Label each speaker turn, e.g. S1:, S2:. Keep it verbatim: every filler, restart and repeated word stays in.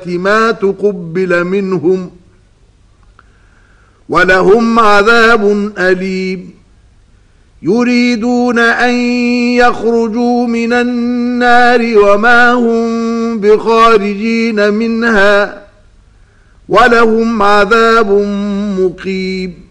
S1: ما تقبل منهم ولهم عذاب أليم. يريدون أن يخرجوا من النار وما هم بخارجين منها ولهم عذاب مقيم.